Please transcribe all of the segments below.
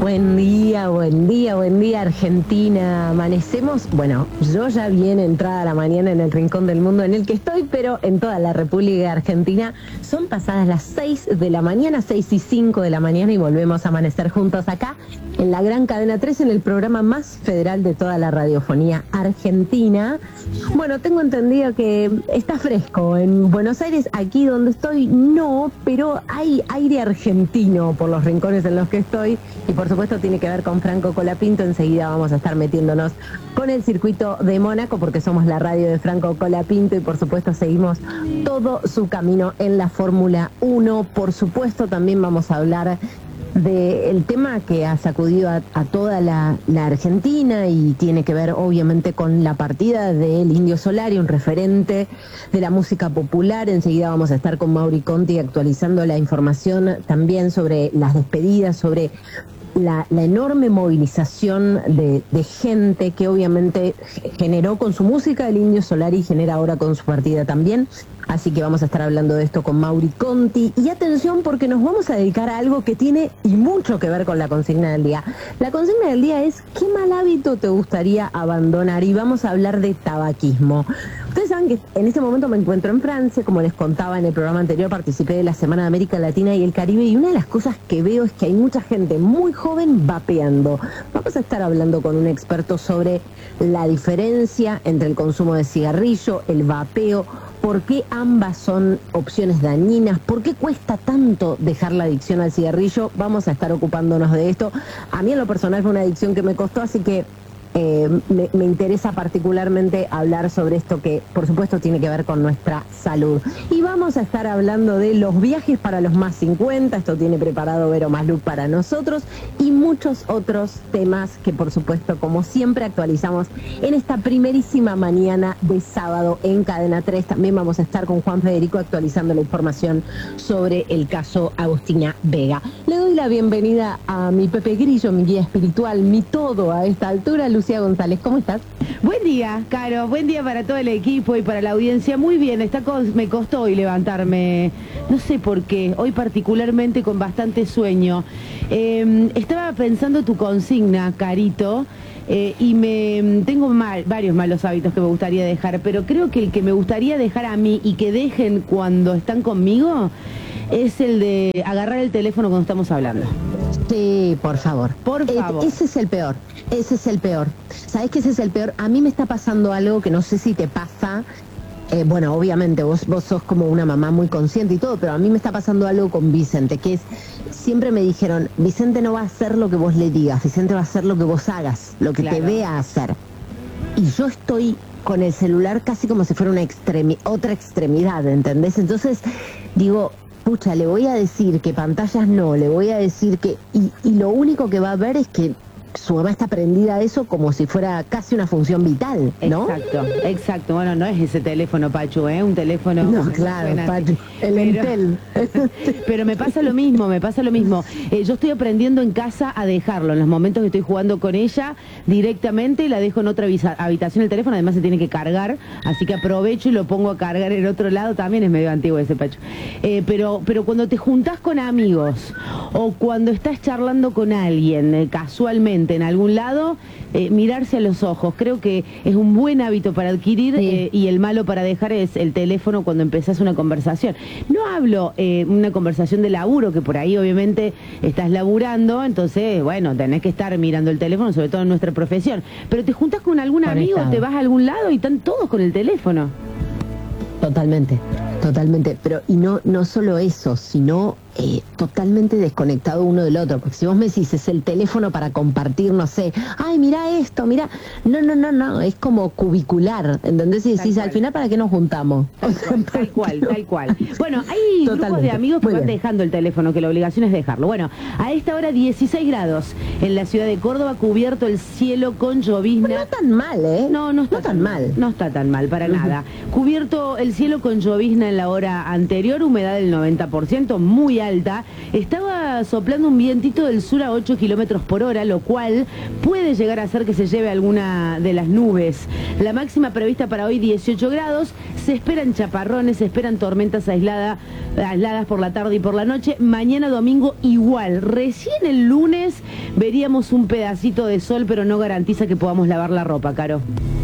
Buen día, buen día, buen día, Argentina. Amanecemos, bueno, yo ya bien entrada la mañana en el rincón del mundo en el que estoy, pero en toda la República Argentina son pasadas las 6 de la mañana, 6:05 de la mañana, y volvemos a amanecer juntos acá en la gran cadena 3, en el programa más federal de toda la radiofonía argentina. Bueno, tengo entendido que está fresco en Buenos Aires, aquí donde estoy no, pero hay aire argentino por los rincones en los que estoy, y por supuesto tiene que ver con Franco Colapinto. Enseguida vamos a estar metiéndonos con el circuito de Mónaco, porque somos la radio de Franco Colapinto, y por supuesto seguimos todo su camino en la Fórmula 1. Por supuesto también vamos a hablar del tema que ha sacudido a toda la Argentina, y tiene que ver obviamente con la partida del Indio Solari, un referente de la música popular. Enseguida vamos a estar con Mauri Conti actualizando la información también sobre las despedidas, sobre la enorme movilización de gente que obviamente generó con su música el Indio Solari y genera ahora con su partida también. Así que vamos a estar hablando de esto con Mauri Conti. Y atención, porque nos vamos a dedicar a algo que tiene y mucho que ver con la consigna del día. La consigna del día es: ¿qué mal hábito te gustaría abandonar? Y vamos a hablar de tabaquismo. Ustedes saben que en este momento me encuentro en Francia. Como les contaba en el programa anterior, participé de la Semana de América Latina y el Caribe, y una de las cosas que veo es que hay mucha gente muy joven vapeando. Vamos a estar hablando con un experto sobre la diferencia entre el consumo de cigarrillo, el vapeo, por qué ambas son opciones dañinas, por qué cuesta tanto dejar la adicción al cigarrillo. Vamos a estar ocupándonos de esto. A mí en lo personal fue una adicción que me costó, así que me interesa particularmente hablar sobre esto, que por supuesto tiene que ver con nuestra salud. Y vamos a estar hablando de los viajes para los más 50, esto tiene preparado Vero Masluk para nosotros, y muchos otros temas que por supuesto, como siempre, actualizamos en esta primerísima mañana de sábado en Cadena 3. También vamos a estar con Juan Federico actualizando la información sobre el caso Agustina Vega. Le doy la bienvenida a mi Pepe Grillo, mi guía espiritual, mi todo a esta altura, Lucía González. ¿Cómo estás? Buen día, Caro. Buen día para todo el equipo y para la audiencia. Muy bien, me costó hoy levantarme. No sé por qué. Hoy particularmente con bastante sueño. Estaba pensando tu consigna, Carito, y tengo varios malos hábitos que me gustaría dejar, pero creo que el que me gustaría dejar a mí y que dejen cuando están conmigo es el de agarrar el teléfono cuando estamos hablando. Sí, por favor. Por favor. Ese es el peor. Ese es el peor. ¿Sabés que ese es el peor? A mí me está pasando algo que no sé si te pasa. Bueno, obviamente vos sos como una mamá muy consciente y todo, pero a mí me está pasando algo con Vicente, que es, siempre me dijeron, Vicente no va a hacer lo que vos le digas, Vicente va a hacer lo que vos hagas, lo que te vea hacer. Y yo estoy con el celular casi como si fuera otra extremidad, ¿entendés? Entonces digo, pucha, le voy a decir que pantallas no, le voy a decir que... Y lo único que va a ver es que su mamá está prendida a eso como si fuera casi una función vital, ¿no? Exacto. Bueno, no es ese teléfono, Pachu, un teléfono... No, claro, Pachu, el Entel. Pero me pasa lo mismo. Yo estoy aprendiendo en casa a dejarlo. En los momentos que estoy jugando con ella, directamente la dejo en otra habitación el teléfono. Además se tiene que cargar, así que aprovecho y lo pongo a cargar en otro lado. También es medio antiguo ese, Pachu. Pero cuando te juntás con amigos o cuando estás charlando con alguien casualmente en algún lado, mirarse a los ojos, creo que es un buen hábito para adquirir. Sí. Y el malo para dejar es el teléfono cuando empezás una conversación. No hablo una conversación de laburo, que por ahí obviamente estás laburando, entonces bueno, tenés que estar mirando el teléfono, sobre todo en nuestra profesión, pero te juntas con algún amigo, te vas a algún lado y están todos con el teléfono. Totalmente, pero y no solo eso, sino totalmente desconectado uno del otro, porque si vos me decís es el teléfono para compartir, no sé, ay, mira esto, mira, no, es como cubicular, ¿entendés? Y decís, al final, ¿para qué nos juntamos? Tal cual. Bueno, hay grupos de amigos que van dejando el teléfono, que la obligación es dejarlo. Bueno, a esta hora 16 grados en la ciudad de Córdoba, cubierto el cielo con llovizna. No tan mal, ¿eh? No está tan mal. No está tan mal, para nada. Cubierto el cielo con llovizna una en la hora anterior, humedad del 90%, muy alta. Estaba soplando un vientito del sur a 8 kilómetros por hora, lo cual puede llegar a hacer que se lleve alguna de las nubes. La máxima prevista para hoy 18 grados, se esperan chaparrones, se esperan tormentas aisladas por la tarde y por la noche. Mañana domingo igual, recién el lunes veríamos un pedacito de sol, pero no garantiza que podamos lavar la ropa, Caro.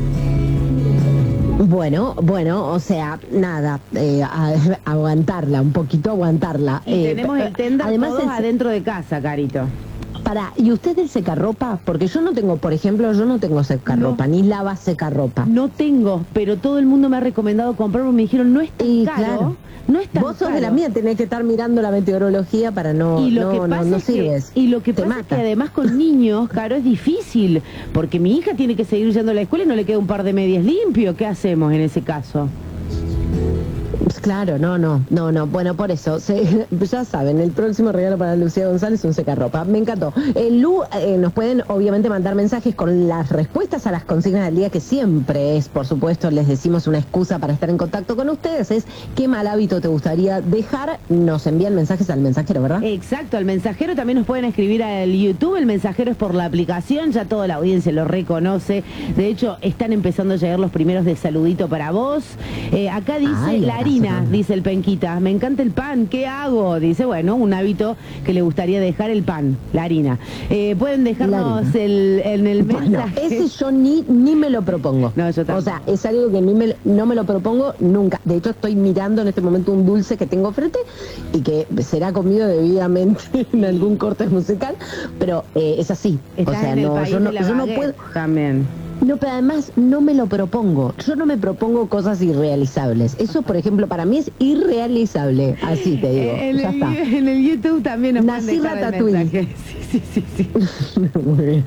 Bueno, o sea, nada, aguantarla, un poquito aguantarla. Y tenemos el tender además todos adentro de casa, Carito. ¿Y usted el secarropa? Porque yo no tengo, por ejemplo, yo no tengo secarropa, ni lava secarropa. No tengo, pero todo el mundo me ha recomendado comprarlo, me dijeron, no es tan caro. Claro. No es tan Vos sos caro. de la mía, tenés que estar mirando la meteorología para no sirves. Y lo que pasa es que además con niños, Caro, es difícil, porque mi hija tiene que seguir yendo a la escuela y no le queda un par de medias limpio. ¿Qué hacemos en ese caso? Claro, no. Bueno, por eso, ya saben, el próximo regalo para Lucía González, un secarropa. Me encantó. Lu, nos pueden obviamente mandar mensajes con las respuestas a las consignas del día, que siempre es, por supuesto, les decimos una excusa para estar en contacto con ustedes, es qué mal hábito te gustaría dejar. Nos envían mensajes al mensajero, ¿verdad? Exacto, al mensajero también nos pueden escribir al YouTube. El mensajero es por la aplicación, ya toda la audiencia lo reconoce. De hecho, están empezando a llegar los primeros de saludito para vos. Acá dice la harina. Dice el Penquita, me encanta el pan, ¿qué hago? Dice, bueno, un hábito que le gustaría dejar, el pan, la harina. Pueden dejarnos en el mensaje. Bueno, ese yo ni me lo propongo. No, yo tampoco. O sea, es algo que no me lo propongo nunca. De hecho, estoy mirando en este momento un dulce que tengo frente y que será comido debidamente en algún corte musical, pero es así. ¿Estás o sea, en el no, país yo de la no baguette? puedo. También. No, pero además no me lo propongo. Yo no me propongo cosas irrealizables. Eso, por ejemplo, para mí es irrealizable. Así te digo. Ya está. En el YouTube también nos Nací pueden dejar el Ratatouille. mensaje. Sí. Muy bien.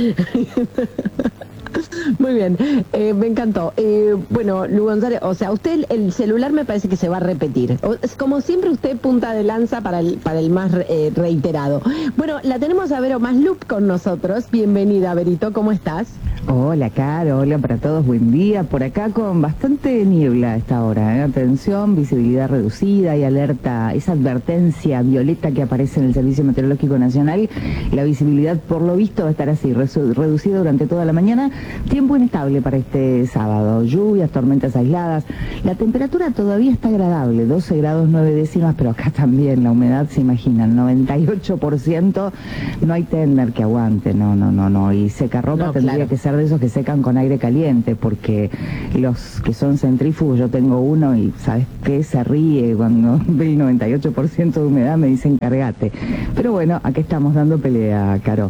Muy bien, me encantó. Bueno, Lu González, o sea, usted el celular me parece que se va a repetir. Es como siempre usted punta de lanza para el más reiterado. Bueno, la tenemos a Vero Maslup con nosotros. Bienvenida, Verito, ¿cómo estás? Hola, Caro, hola para todos, buen día. Por acá con bastante niebla a esta hora, ¿eh? Atención, visibilidad reducida y alerta, esa advertencia violeta que aparece en el Servicio Meteorológico Nacional. La visibilidad, por lo visto, va a estar así, reducida durante toda la mañana. Tiempo inestable para este sábado, lluvias, tormentas aisladas. La temperatura todavía está agradable, 12 grados 9 décimas, pero acá también la humedad, se imaginan, 98%. No hay tender que aguante, no. Y secarropa tendría que ser de esos que secan con aire caliente, porque los que son centrífugos, yo tengo uno y ¿sabes qué? Se ríe cuando ve el 98% de humedad, me dicen cargate. Pero bueno, aquí estamos dando pelea, Caro.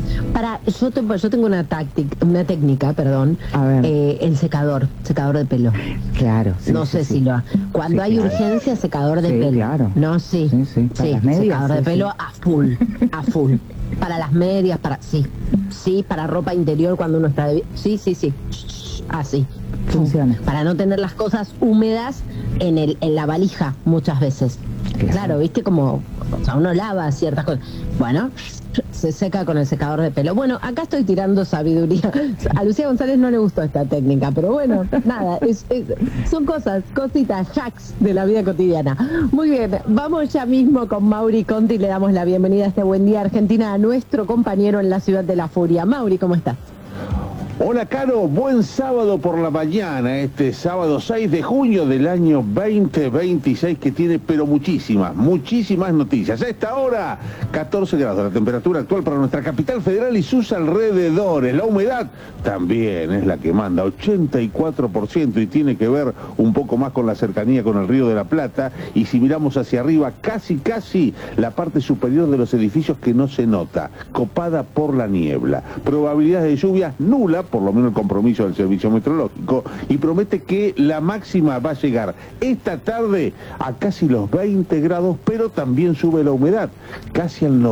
Yo tengo una técnica, perdón. A ver. El secador de pelo. Claro. Sí, no sé si lo... Cuando hay urgencia, secador de pelo. Claro. No, sí. Para las medias, secador de pelo a full. Para las medias, sí, para ropa interior cuando uno está de... Sí. Así. Funciona. Para no tener las cosas húmedas en la valija muchas veces. Claro, viste como... O sea, uno lava ciertas cosas. Bueno, se seca con el secador de pelo. Bueno, acá estoy tirando sabiduría. A Lucía González no le gustó esta técnica, pero bueno, nada, son cositas, hacks de la vida cotidiana. Muy bien, vamos ya mismo con Mauri Conti y le damos la bienvenida a este Buen Día Argentina a nuestro compañero en la ciudad de la furia. Mauri, ¿cómo estás? Hola, Caro, buen sábado por la mañana, este sábado 6 de junio del año 2026, que tiene pero muchísimas noticias. A esta hora, 14 grados, la temperatura actual para nuestra capital federal y sus alrededores. La humedad también es la que manda, 84%, y tiene que ver un poco más con la cercanía con el Río de la Plata. Y si miramos hacia arriba, casi la parte superior de los edificios que no se nota, copada por la niebla. Probabilidades de lluvia nula, por lo menos el compromiso del Servicio Meteorológico, y promete que la máxima va a llegar esta tarde a casi los 20 grados, pero también sube la humedad, casi al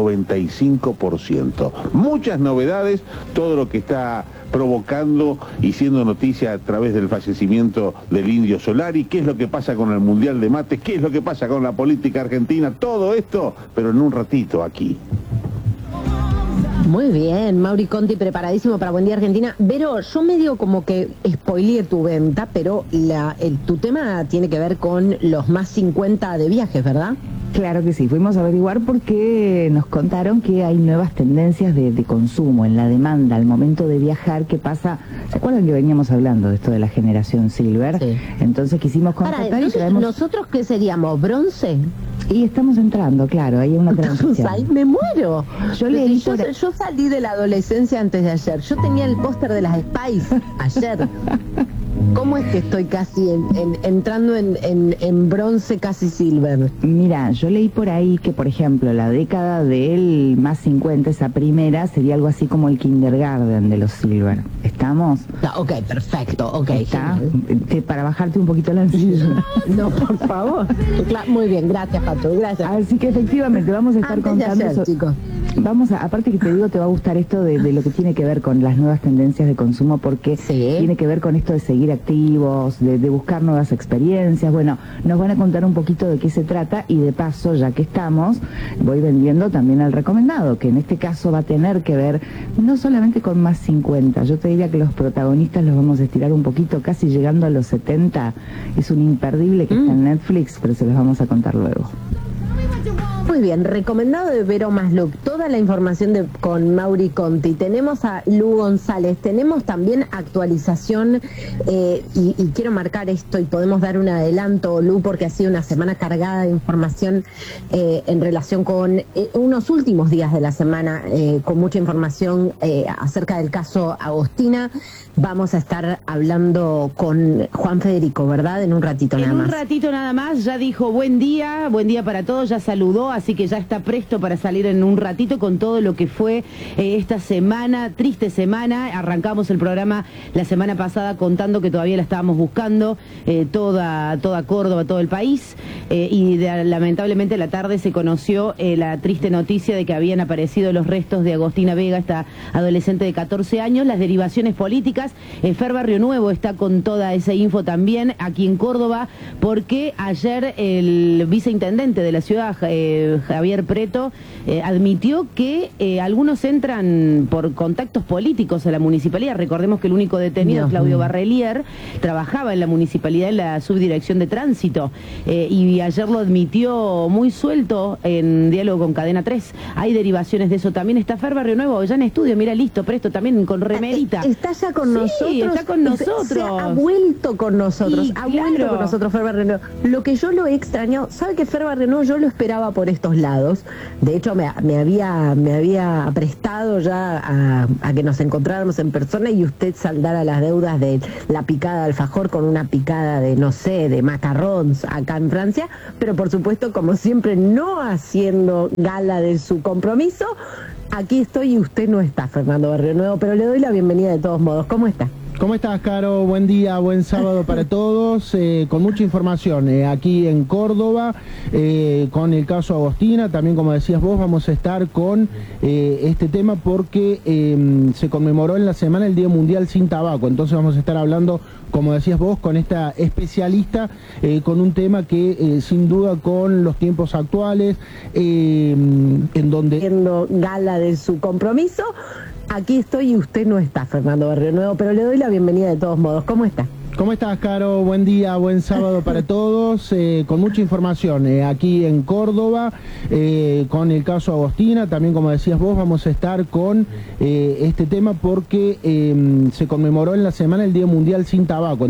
95%. Muchas novedades, todo lo que está provocando y siendo noticia a través del fallecimiento del Indio Solari, qué es lo que pasa con el Mundial de Mates, qué es lo que pasa con la política argentina, todo esto, pero en un ratito aquí. Muy bien, Mauri Conti preparadísimo para Buen Día Argentina. Vero, yo medio como que spoileé tu venta, pero tu tema tiene que ver con los más 50 de viajes, ¿verdad? Claro que sí, fuimos a averiguar porque nos contaron que hay nuevas tendencias de consumo en la demanda al momento de viajar. ¿Qué pasa? ¿Se acuerdan que veníamos hablando de esto de la generación Silver? Sí. Entonces quisimos contactar y traemos... ¿Nosotros qué seríamos? ¿Bronce? Y estamos entrando, claro, hay una transición. Ay, me muero. Yo salí de la adolescencia antes de ayer. Yo tenía el póster de las Spice ayer. ¿Cómo es que estoy casi entrando en bronce, casi silver? Mira, yo leí por ahí que, por ejemplo, la década del más 50, esa primera, sería algo así como el kindergarten de los silver. ¿Estamos? Ok, perfecto, ok. ¿Está? Para bajarte un poquito la ansiedad. No, por favor. Muy bien, gracias, Pato, gracias. Así que efectivamente vamos a estar Antes contando de ayer, chicos. Aparte que te digo, te va a gustar esto de lo que tiene que ver con las nuevas tendencias de consumo, porque tiene que ver con esto de seguir activos, de buscar nuevas experiencias. Bueno, nos van a contar un poquito de qué se trata y de paso, ya que estamos, voy vendiendo también al recomendado, que en este caso va a tener que ver no solamente con más 50, yo te diría que los protagonistas los vamos a estirar un poquito, casi llegando a los 70. Es un imperdible que está en Netflix, pero se los vamos a contar luego. Muy bien, recomendado de Vero Masluc, toda la información con Mauri Conti. Tenemos a Lu González, tenemos también actualización y quiero marcar esto y podemos dar un adelanto, Lu, porque ha sido una semana cargada de información en relación con unos últimos días de la semana, con mucha información acerca del caso Agostina. Vamos a estar hablando con Juan Federico, ¿verdad? En un ratito nada más. En un ratito nada más, ya dijo buen día para todos, ya saludó, así que ya está presto para salir en un ratito con todo lo que fue esta semana, triste semana. Arrancamos el programa la semana pasada contando que todavía la estábamos buscando, toda Córdoba, todo el país, y lamentablemente a la tarde se conoció la triste noticia de que habían aparecido los restos de Agostina Vega, esta adolescente de 14 años, las derivaciones políticas. Fer Barrio Nuevo está con toda esa info también aquí en Córdoba, porque ayer el viceintendente de la ciudad, Javier Preto, admitió que algunos entran por contactos políticos a la municipalidad. Recordemos que el único detenido, Claudio Barrelier, trabajaba en la municipalidad en la subdirección de tránsito, y ayer lo admitió muy suelto en diálogo con Cadena 3. Hay derivaciones de eso. También está Fer Barrio Nuevo ya en estudio, mira, listo, presto también con remerita. Está ya con nosotros. Sí, está con nosotros. Ha vuelto con nosotros. Sí, ha vuelto con nosotros Fer Barrio Nuevo. Lo que yo lo he extrañado, ¿sabe que Fer Barrio Nuevo yo lo esperaba por estos lados? De hecho, me había prestado ya a que nos encontráramos en persona y usted saldara las deudas de la picada de alfajor con una picada de, no sé, de macarrons acá en Francia, pero por supuesto, como siempre, no haciendo gala de su compromiso. Aquí estoy y usted no está, Fernando Barrio Nuevo, pero le doy la bienvenida de todos modos. ¿Cómo está? ¿Cómo estás, Caro? Buen día, buen sábado para todos, con mucha información aquí en Córdoba, con el caso Agostina. También, como decías vos, vamos a estar con este tema porque se conmemoró en la semana el Día Mundial sin Tabaco. Entonces vamos a estar hablando, como decías vos, con esta especialista, con un tema que sin duda con los tiempos actuales, en donde... Haciendo gala de su compromiso. Aquí estoy y usted no está, Fernando Barrio Nuevo, pero le doy la bienvenida de todos modos. ¿Cómo está? ¿Cómo estás, Caro? Buen día, buen sábado para todos, con mucha información aquí en Córdoba, con el caso Agostina. También, como decías vos, vamos a estar con este tema porque se conmemoró en la semana el Día Mundial sin Tabaco.